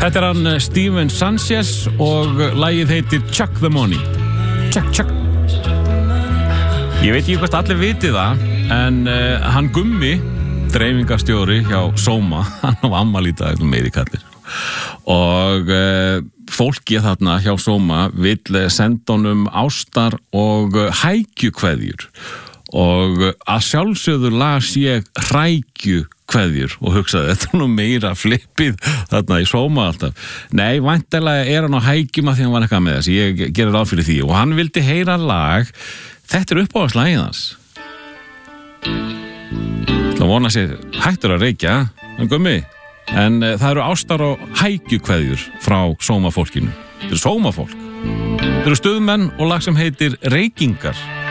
Þetta hann Steven Sanchez og lagið heitir Chuck the Money. Chuck. Ég veit ekki hvort allir viti það, en hann Gummi, dreifingarstjóri hjá Soma, hann á afmæli í dag, meiri kallir. Og fólki þarna hjá Soma vill senda honum ástar og hækjukveðjur. Og að sjálfsögðu las ég hrækjukveðjur og hugsaði, þetta nú meira flippið þarna í Soma alltaf. Nei, væntanlega hann á hækjum að því hann var eitthvað með þess. Ég gerir ráð fyrir því. Og hann vildi heyra lag. Þetta uppáhaldslagið hans. Það vona sér hættur að reykja, en Gummi. En það eru ástar og hækjukveðjur frá Soma fólkinu. Þetta eru Soma fólk. Þetta eru stuðmenn og lag sem heitir Reykingar.